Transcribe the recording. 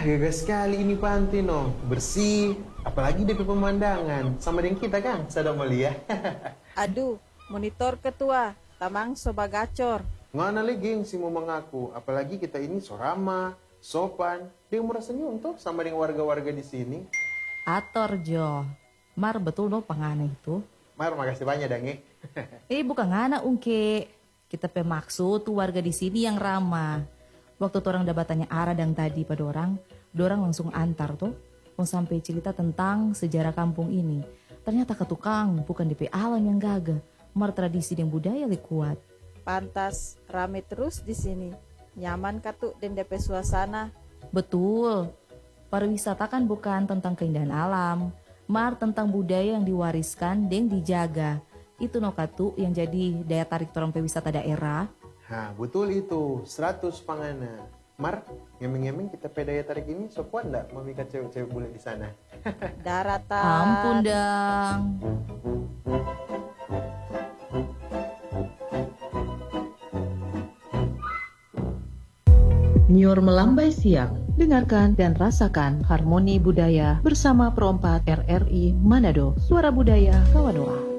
Gagah sekali ini pantai no. Bersih, apalagi DP pemandangan. Sama dengan kita kan, Sadam Malia. Aduh, monitor ketua, tamang soba gacor. Ngana lagi yang si mau mengaku, apalagi kita ini so ramah, sopan. Dia murah senyum tuh sama dengan warga-warga di sini. Ator Jo, Mar betul no pangana itu. Mar, makasih banyak Dange. Bukan ngana ungke. Kita pemaksud tuh warga di sini yang ramah. Waktu tuh orang dabatannya Aradang tadi pada orang langsung antar tuh. Mau sampai cerita tentang sejarah kampung ini. Ternyata ketukang bukan DP alam yang gagah. Mar tradisi dan budaya lebih kuat. Pantas rame terus di sini. Nyaman katu dan DP suasana. Betul. Pariwisata kan bukan tentang keindahan alam. Mar tentang budaya yang diwariskan dan dijaga. Itu no katu yang jadi daya tarik orang pewisata daerah. Nah, betul itu. 100 pangana. Mar, ngemeng-ngemeng kita pedaya tarik ini so kuat enggak memikat cewek-cewek bule di sana? Daratan. Ampun dang. Nyur melambai siang. Dengarkan dan rasakan harmoni budaya bersama Pro 4 RRI Manado. Suara Budaya Kawadoa.